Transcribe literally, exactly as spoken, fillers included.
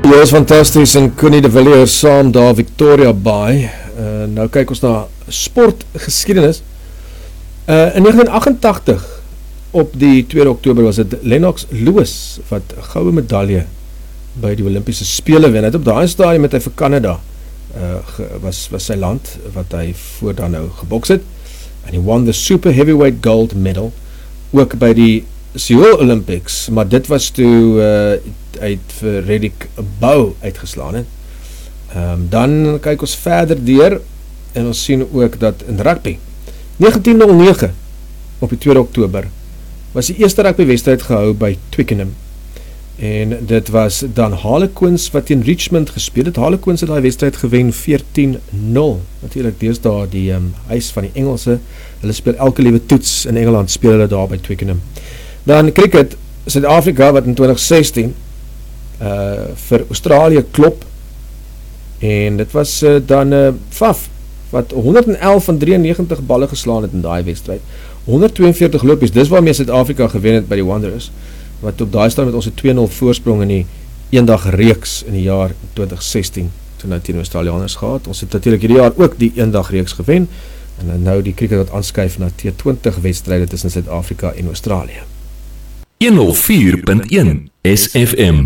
Ja, is fantasties en Connie de Villiers saam daar Victoria Bay. Uh, nou kyk ons na sportgeskiedenis. Uh, in negentien agt-en-tagtig op die tweede Oktober was dit Lennox Lewis wat goue medalje by die Olympiese Spele wen. Hy het op daai stadium met hy vir Canada uh, ge, was, was sy land wat hy voor dan nou geboks het. En hy won the super heavyweight gold medal ook by die Seoul Olympics, maar dit was toe uh, uit vir Reddick Bowe uitgeslaan het. Um, dan kyk ons verder deur en ons sien ook dat in rugby negentien nul nege op die tweede Oktober was die eerste rugby-wedstryd gehou by Twickenham en dit was dan Harlequins wat teen Richmond gespeel het. Harlequins het die wedstryd gewen veertien nul. Natuurlik deesdae die um, huis van die Engelse, hulle speel elke liewe toets in Engeland, speel hulle daar by Twickenham. Dan cricket, Suid-Afrika wat in twintig sestien uh, vir Australië klop en dit was uh, dan uh, Faf wat honderd elf van drieënnegentig balle geslaan het in daai wedstryd. honderd twee en veertig lopies, dis waarmee Suid-Afrika gewen het by die Wanderers, wat op daai staan met ons twee nul voorsprong in die eendag reeks in die jaar twintig sestien, toe nou teen Australianers gehad. Ons het natuurlijk hierdie jaar ook die eendag reeks gewen, en nou die cricket wat aanskuif na T twintig wedstryde tussen Suid-Afrika en Australië. honderd vier punt een S F M